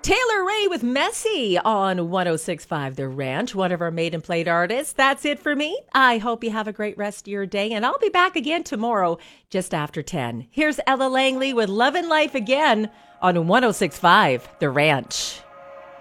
Taylor Ray with Messy on 106.5 The Ranch, one of our made and played artists. That's it for me. I hope you have a great rest of your day, and I'll be back again tomorrow just after 10. Here's Ella Langley with Love and Life again on 106.5 The Ranch.